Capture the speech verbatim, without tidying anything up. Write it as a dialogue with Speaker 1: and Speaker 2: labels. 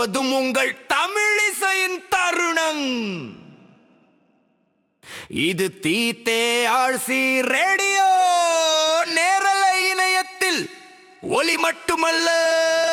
Speaker 1: ஒலிப்பதும் உங்கள் தமிழிசையின் தருணம். இது தீத்தே ஆழ்சி ரேடியோ நேரலை இணையத்தில் ஒலி மட்டுமல்ல